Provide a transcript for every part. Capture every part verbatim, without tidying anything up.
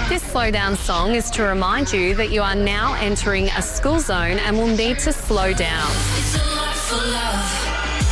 This slow down song is to remind you that you are now entering a school zone and will need to slow down. It's a lot for love.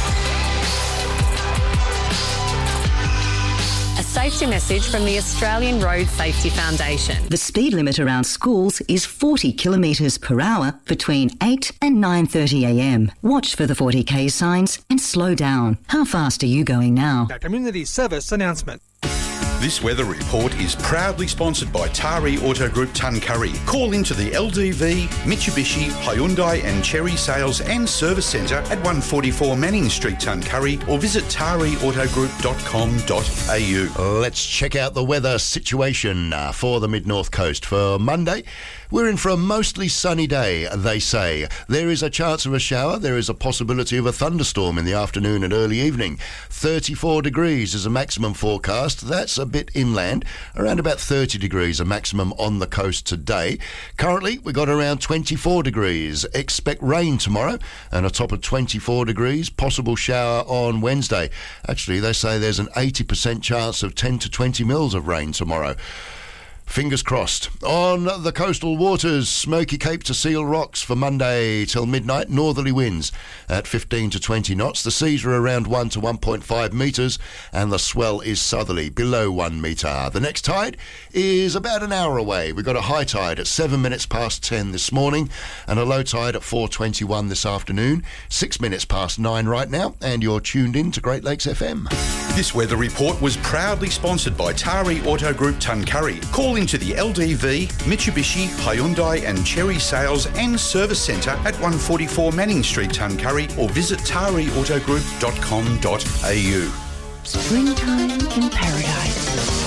A safety message from the Australian Road Safety Foundation. The speed limit around schools is forty kilometres per hour between eight and nine thirty a m. Watch for the forty k signs and slow down. How fast are you going now? A community service announcement. This weather report is proudly sponsored by Tari Auto Group Tuncurry. Call into the L D V, Mitsubishi, Hyundai and Cherry Sales and Service Centre at one forty-four Manning Street, Tuncurry, or visit tari auto group dot com dot a u. Let's check out the weather situation uh, for the Mid-North Coast. For Monday, we're in for a mostly sunny day, they say. There is a chance of a shower. There is a possibility of a thunderstorm in the afternoon and early evening. thirty-four degrees is a maximum forecast. That's a bit inland. Around about thirty degrees a maximum on the coast today. Currently, we've got around twenty-four degrees. Expect rain tomorrow and a top of twenty-four degrees. Possible shower on Wednesday. Actually, they say there's an eighty percent chance of ten to twenty mils of rain tomorrow. Fingers crossed. On the coastal waters, Smoky Cape to Seal Rocks for Monday till midnight. Northerly winds at fifteen to twenty knots. The seas are around one to one point five metres and the swell is southerly, below one metre. The next tide is about an hour away. We've got a high tide at seven minutes past ten this morning and a low tide at four twenty-one this afternoon. Six minutes past nine right now, and you're tuned in to Great Lakes F M. This weather report was proudly sponsored by Tari Auto Group Tuncurry. Call into the L D V, Mitsubishi, Hyundai and Cherry Sales and Service Centre at one forty-four Manning Street, Tuncurry, or visit tari auto group dot com dot a u. Springtime in Paradise.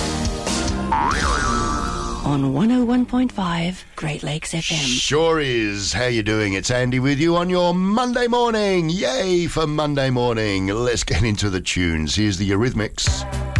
On one oh one point five Great Lakes F M. Sure is. How you doing? It's Andy with you on your Monday morning. Yay for Monday morning. Let's get into the tunes. Here's the Eurythmics.